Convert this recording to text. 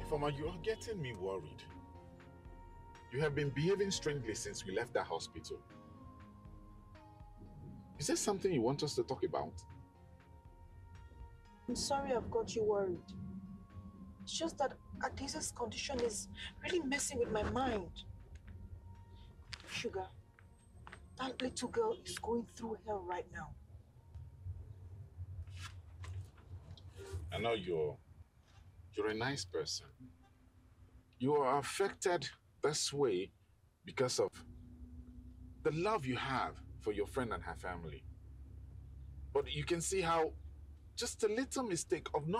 Ifeoma, you are getting me worried. You have been behaving strangely since we left that hospital. Is there something you want us to talk about? I'm sorry I've got you worried. It's just that Adese's condition is really messing with my mind. Sugar, that little girl is going through hell right now. I know you're a nice person. You are affected this way because of the love you have for your friend and her family. But you can see how just a little mistake of not